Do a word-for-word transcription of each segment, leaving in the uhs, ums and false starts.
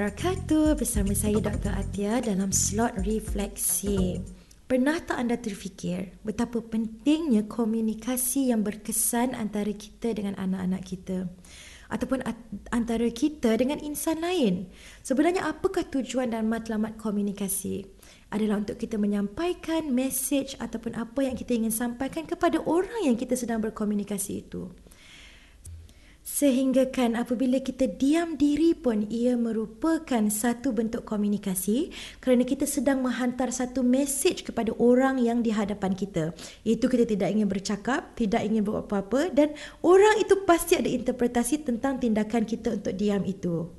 Wabarakatuh, bersama saya Doktor Atia dalam slot refleksi. Pernah tak anda terfikir betapa pentingnya komunikasi yang berkesan antara kita dengan anak-anak kita? Ataupun antara kita dengan insan lain? Sebenarnya apakah tujuan dan matlamat komunikasi? Adalah untuk kita menyampaikan mesej ataupun apa yang kita ingin sampaikan kepada orang yang kita sedang berkomunikasi itu. Sehingga kan apabila kita diam diri pun ia merupakan satu bentuk komunikasi kerana kita sedang menghantar satu mesej kepada orang yang di hadapan kita. Iaitu kita tidak ingin bercakap, tidak ingin buat apa-apa dan orang itu pasti ada interpretasi tentang tindakan kita untuk diam itu.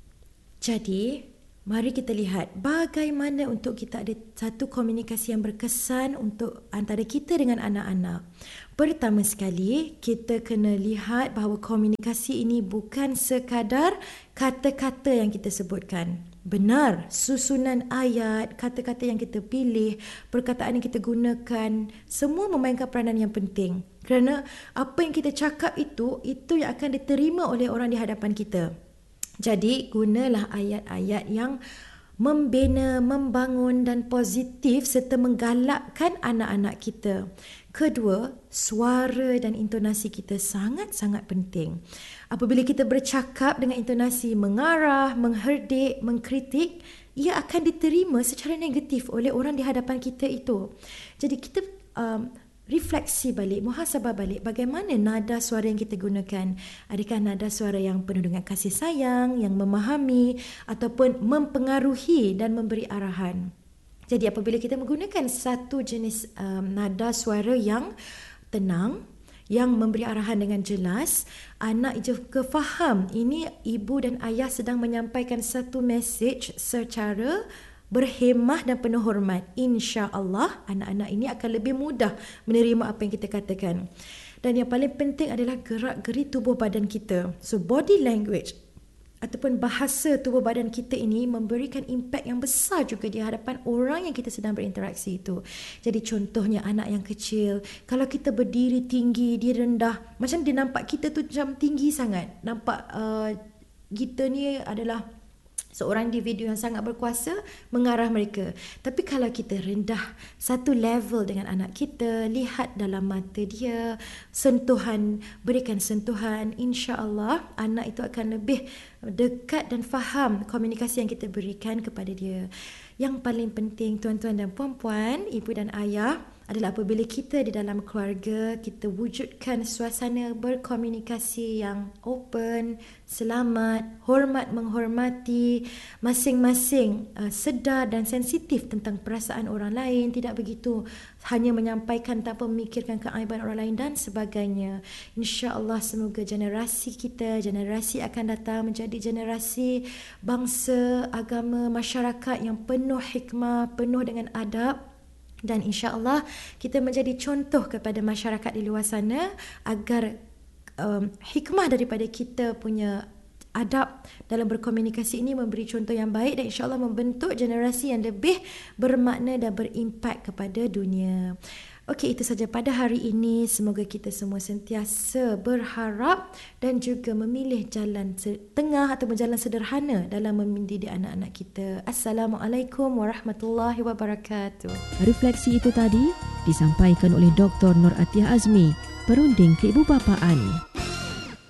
Jadi, mari kita lihat bagaimana untuk kita ada satu komunikasi yang berkesan untuk antara kita dengan anak-anak. Pertama sekali, kita kena lihat bahawa komunikasi ini bukan sekadar kata-kata yang kita sebutkan. Benar, susunan ayat, kata-kata yang kita pilih, perkataan yang kita gunakan, semua memainkan peranan yang penting. Kerana apa yang kita cakap itu, itu yang akan diterima oleh orang di hadapan kita. Jadi, gunalah ayat-ayat yang membina, membangun dan positif serta menggalakkan anak-anak kita. Kedua, suara dan intonasi kita sangat-sangat penting. Apabila kita bercakap dengan intonasi mengarah, mengherdik, mengkritik, ia akan diterima secara negatif oleh orang di hadapan kita itu. Jadi kita um, refleksi balik, muhasabah balik bagaimana nada suara yang kita gunakan. Adakah nada suara yang penuh dengan kasih sayang, yang memahami ataupun mempengaruhi dan memberi arahan. Jadi apabila kita menggunakan satu jenis um, nada suara yang tenang, yang memberi arahan dengan jelas, anak juga faham ini ibu dan ayah sedang menyampaikan satu mesej secara berhemah dan penuh hormat. InsyaAllah anak-anak ini akan lebih mudah menerima apa yang kita katakan. Dan yang paling penting adalah gerak-geri tubuh badan kita. So body language ataupun bahasa tubuh badan kita ini memberikan impak yang besar juga di hadapan orang yang kita sedang berinteraksi itu. Jadi contohnya anak yang kecil, kalau kita berdiri tinggi, dia rendah, macam dia nampak kita tu macam tinggi sangat. Nampak uh, kita ni adalah seorang individu yang sangat berkuasa mengarah mereka. Tapi kalau kita rendah satu level dengan anak kita, lihat dalam mata dia, sentuhan, berikan sentuhan, insya-Allah anak itu akan lebih dekat dan faham komunikasi yang kita berikan kepada dia. Yang paling penting tuan-tuan dan puan-puan, ibu dan ayah, adalah apabila kita di dalam keluarga, kita wujudkan suasana berkomunikasi yang open, selamat, hormat menghormati, masing-masing uh, sedar dan sensitif tentang perasaan orang lain, tidak begitu hanya menyampaikan tanpa memikirkan keaiban orang lain dan sebagainya. InsyaAllah semoga generasi kita, generasi akan datang menjadi generasi bangsa, agama, masyarakat yang penuh hikmah, penuh dengan adab. Dan insya-Allah kita menjadi contoh kepada masyarakat di luar sana agar um, hikmah daripada kita punya adab dalam berkomunikasi ini memberi contoh yang baik dan insya-Allah membentuk generasi yang lebih bermakna dan berimpak kepada dunia. Okey, itu saja pada hari ini. Semoga kita semua sentiasa berharap dan juga memilih jalan tengah atau jalan sederhana dalam mendidik anak-anak kita. Assalamualaikum warahmatullahi wabarakatuh. Refleksi itu tadi disampaikan oleh Doktor Nur Atia Azmi, perunding keibubapaan.